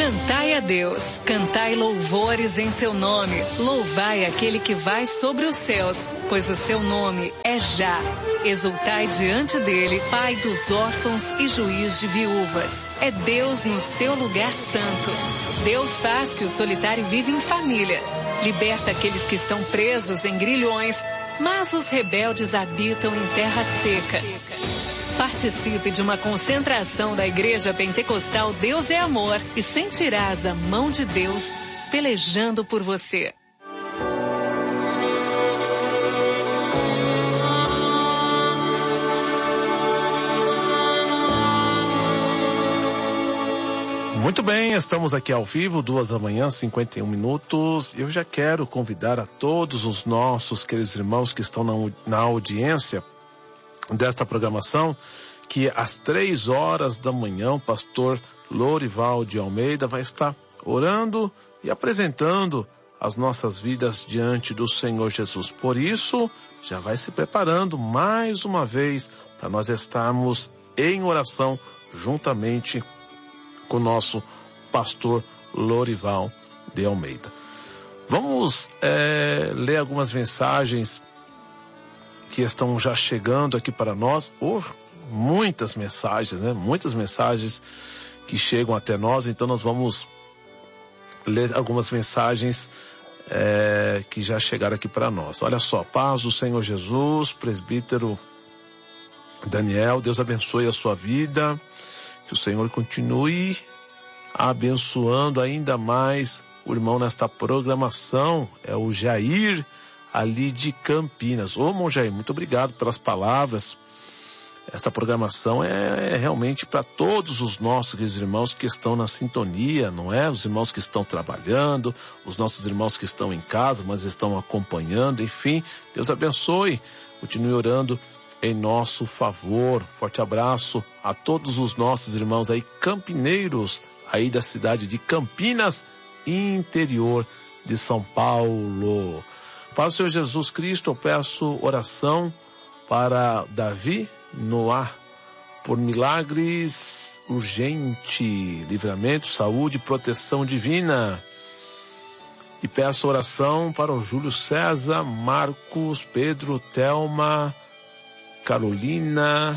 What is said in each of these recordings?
Cantai a Deus, cantai louvores em seu nome, louvai aquele que vai sobre os céus, pois o seu nome é Já. Exultai diante dele, Pai dos órfãos e juiz de viúvas. É Deus no seu lugar santo. Deus faz que o solitário viva em família. Liberta aqueles que estão presos em grilhões, mas os rebeldes habitam em terra seca. Participe de uma concentração da Igreja Pentecostal Deus é Amor e sentirás a mão de Deus pelejando por você. Muito bem, estamos aqui ao vivo, 2h, 51 minutos. Eu já quero convidar a todos os nossos queridos irmãos que estão na audiência desta programação, que às 3h da manhã o pastor Lorival de Almeida vai estar orando e apresentando as nossas vidas diante do Senhor Jesus. Por isso, já vai se preparando mais uma vez para nós estarmos em oração juntamente com o nosso pastor Lorival de Almeida. Vamos ler algumas mensagens que estão já chegando aqui para nós. Muitas mensagens, né? Muitas mensagens que chegam até nós. Então nós vamos ler algumas mensagens que já chegaram aqui para nós. Olha só, paz do Senhor Jesus, presbítero Daniel, Deus abençoe a sua vida, que o Senhor continue abençoando ainda mais o irmão nesta programação. É o Jair, ali de Campinas. Ô, irmão Jair, muito obrigado pelas palavras. Esta programação é realmente para todos os nossos irmãos que estão na sintonia, não é? Os irmãos que estão trabalhando, os nossos irmãos que estão em casa, mas estão acompanhando, enfim. Deus abençoe, continue orando em nosso favor. Forte abraço a todos os nossos irmãos aí, campineiros, aí da cidade de Campinas, interior de São Paulo. Para o Senhor Jesus Cristo, eu peço oração para Davi Noah, por milagres urgente, livramento, saúde, proteção divina. E peço oração para o Júlio César, Marcos, Pedro, Thelma, Carolina.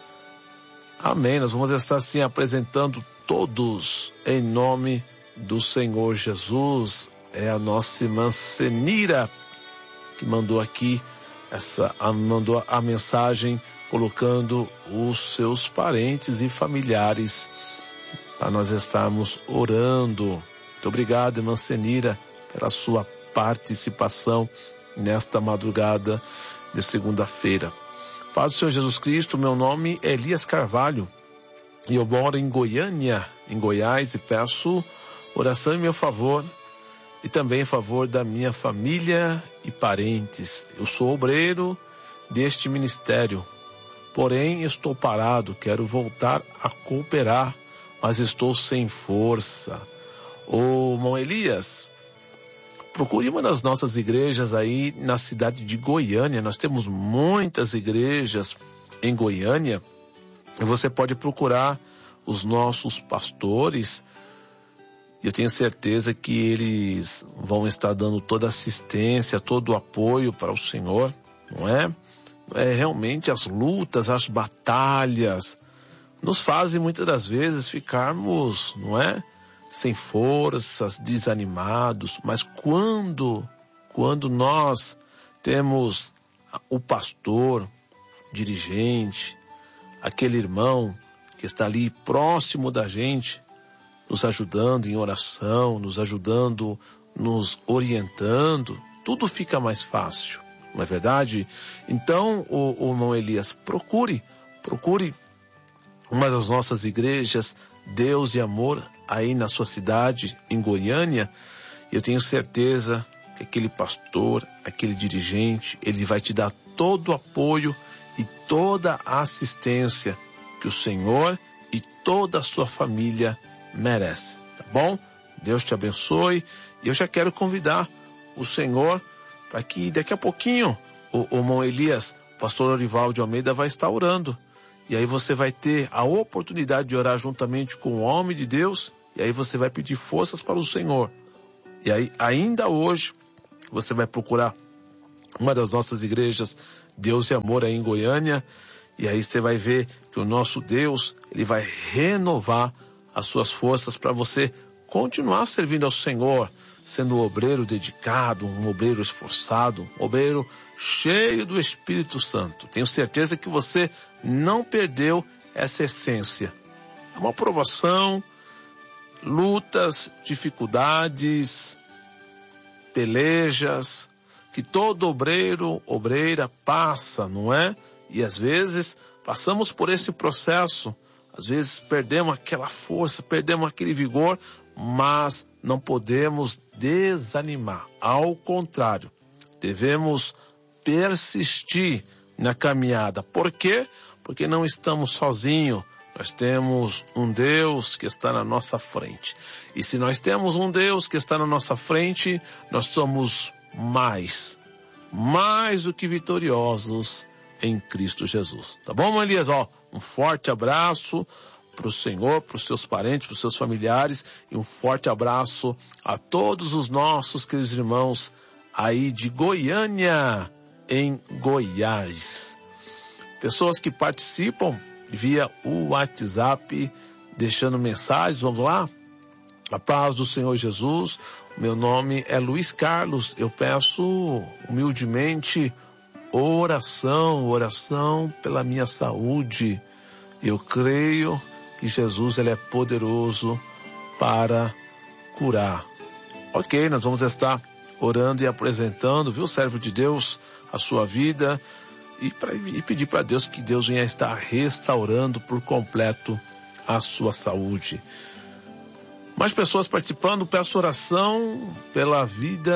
Amém. Nós vamos estar assim apresentando todos em nome do Senhor Jesus. É a nossa irmã Senira que mandou aqui mandou a mensagem colocando os seus parentes e familiares para nós estarmos orando. Muito obrigado, irmã Senira, pela sua participação nesta madrugada de segunda-feira. Paz do Senhor Jesus Cristo, meu nome é Elias Carvalho e eu moro em Goiânia, em Goiás, e peço oração em meu favor e também em favor da minha família e parentes. Eu sou obreiro deste ministério, porém estou parado, quero voltar a cooperar, mas estou sem força. Ô, irmão Elias, procure uma das nossas igrejas aí na cidade de Goiânia. Nós temos muitas igrejas em Goiânia e você pode procurar os nossos pastores. Eu tenho certeza que eles vão estar dando toda a assistência, todo o apoio para o Senhor, não é? Realmente as lutas, as batalhas nos fazem muitas das vezes ficarmos, não é? Sem forças, desanimados, mas quando nós temos o pastor, dirigente, aquele irmão que está ali próximo da gente, nos ajudando em oração, nos ajudando, nos orientando, tudo fica mais fácil, não é verdade? Então, o irmão Elias, procure uma das nossas igrejas, Deus e Amor, aí na sua cidade, em Goiânia. Eu tenho certeza que aquele pastor, aquele dirigente, ele vai te dar todo o apoio e toda a assistência que o Senhor e toda a sua família merece, tá bom? Deus te abençoe. E eu já quero convidar o Senhor para que daqui a pouquinho o irmão Elias, pastor Lorival de Almeida, vai estar orando. E aí você vai ter a oportunidade de orar juntamente com o homem de Deus E aí você vai pedir forças para o Senhor. E aí, ainda hoje, você vai procurar uma das nossas igrejas, Deus e Amor, aí em Goiânia. E aí você vai ver que o nosso Deus, Ele vai renovar as suas forças para você continuar servindo ao Senhor, sendo um obreiro dedicado, um obreiro esforçado, um obreiro cheio do Espírito Santo. Tenho certeza que você não perdeu essa essência. É uma provação, lutas, dificuldades, pelejas, que todo obreiro, obreira passa, não é? E às vezes passamos por esse processo, às vezes perdemos aquela força, perdemos aquele vigor, mas não podemos desanimar. Ao contrário, devemos persistir na caminhada. Por quê? Porque não estamos sozinhos. Nós temos um Deus que está na nossa frente. E se nós temos um Deus que está na nossa frente, nós somos mais do que vitoriosos em Cristo Jesus. Tá bom, mãe Elias? Um forte abraço para o Senhor, para os seus parentes, para os seus familiares, e um forte abraço a todos os nossos queridos irmãos aí de Goiânia, em Goiás. Pessoas que participam via o WhatsApp, deixando mensagens, vamos lá? A paz do Senhor Jesus, meu nome é Luiz Carlos, eu peço humildemente oração pela minha saúde. Eu creio que Jesus, Ele é poderoso para curar. Ok, nós vamos estar orando e apresentando, viu, servo de Deus, a sua vida, e pedir para Deus que Deus venha estar restaurando por completo a sua saúde. Mais pessoas participando, peço oração pela vida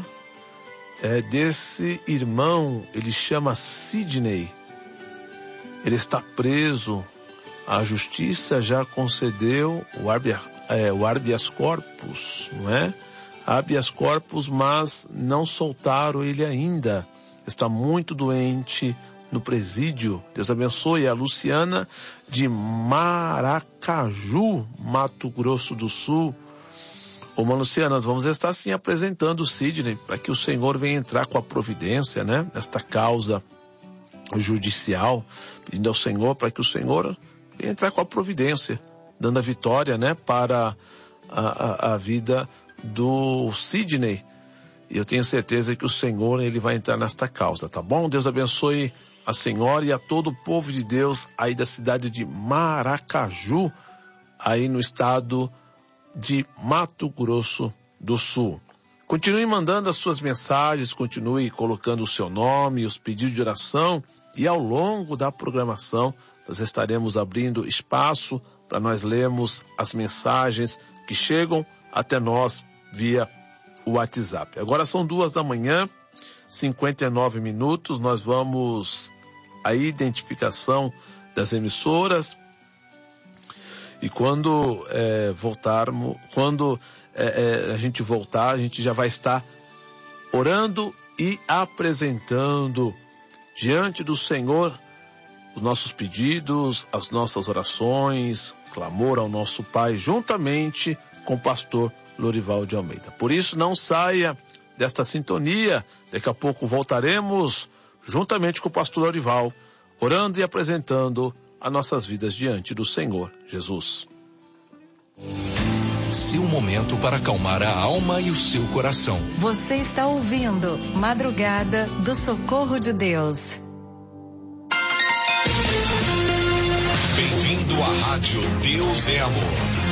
desse irmão, ele chama Sidney. Ele está preso, a justiça já concedeu o habeas corpus, não é? Habeas corpus, mas não soltaram ele ainda. Está muito doente no presídio. Deus abençoe. A Luciana de Maracaju, Mato Grosso do Sul. Ô, Luciana, nós vamos estar sim apresentando o Sidney para que o Senhor venha entrar com a providência, né? Nesta causa judicial, pedindo ao Senhor para que o Senhor venha entrar com a providência, dando a vitória, né? Para a vida do Sidney. E eu tenho certeza que o Senhor, Ele vai entrar nesta causa, tá bom? Deus abençoe a senhora e a todo o povo de Deus aí da cidade de Maracaju, aí no estado de Mato Grosso do Sul. Continue mandando as suas mensagens, continue colocando o seu nome, os pedidos de oração, e ao longo da programação nós estaremos abrindo espaço para nós lermos as mensagens que chegam até nós via o WhatsApp. Agora são 2h59, nós vamos à identificação das emissoras, e quando a gente voltar, a gente já vai estar orando e apresentando diante do Senhor os nossos pedidos, as nossas orações, clamor ao nosso Pai, juntamente com o pastor Lorival de Almeida. Por isso, não saia desta sintonia. Daqui a pouco voltaremos juntamente com o pastor Lorival, orando e apresentando as nossas vidas diante do Senhor Jesus. Seu momento para acalmar a alma e o seu coração. Você está ouvindo Madrugada do Socorro de Deus. Bem-vindo à Rádio Deus é Amor.